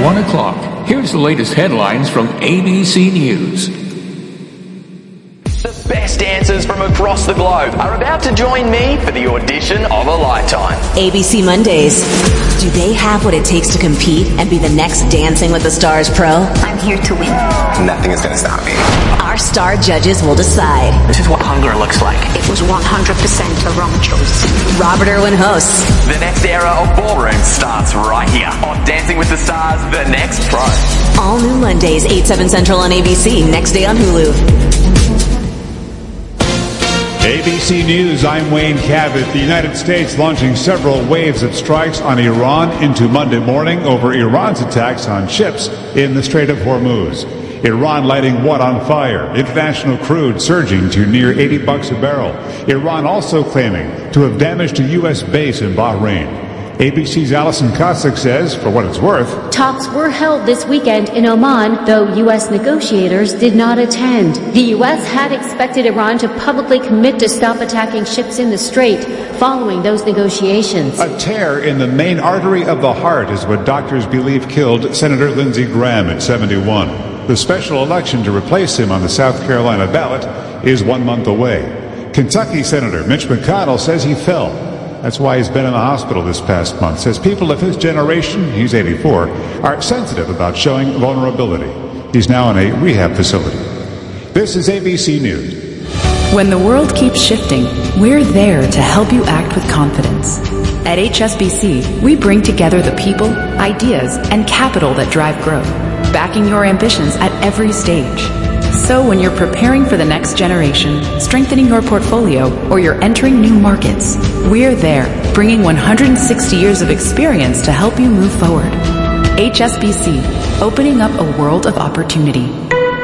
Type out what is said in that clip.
1 o'clock. Here's the latest headlines from ABC News. The best dancers from across the globe are about to join me for the audition of a lifetime. ABC Mondays. Do they have what it takes to compete and be the next Dancing with the Stars pro? I'm here to win. Nothing is going to stop me. Our star judges will decide. This is what hunger looks like. It was 100% the wrong choice. Robert Irwin hosts. The next era of ballroom starts right here on Dancing with the Stars, The Next Pro. All new Mondays, 8, 7 Central on ABC. Next day on Hulu. ABC News, I'm Wayne Cabot. The United States launching several waves of strikes on Iran into Monday morning over Iran's attacks on ships in the Strait of Hormuz. Iran lighting what on fire? International crude surging to near $80 a barrel. Iran also claiming to have damaged a U.S. base in Bahrain. ABC's Alison Kosik says, for what it's worth, talks were held this weekend in Oman, though U.S. negotiators did not attend. The U.S. had expected Iran to publicly commit to stop attacking ships in the strait following those negotiations. A tear in the main artery of the heart is what doctors believe killed Senator Lindsey Graham at 71. The special election to replace him on the South Carolina ballot is 1 month away. Kentucky Senator Mitch McConnell says he fell. That's why he's been in the hospital this past month. Says people of his generation, he's 84, are sensitive about showing vulnerability. He's now in a rehab facility. This is ABC News. When the world keeps shifting, we're there to help you act with confidence. At HSBC, we bring together the people, ideas, and capital that drive growth, backing your ambitions at every stage. So when you're preparing for the next generation, strengthening your portfolio, or you're entering new markets, we're there, bringing 160 years of experience to help you move forward. HSBC, opening up a world of opportunity.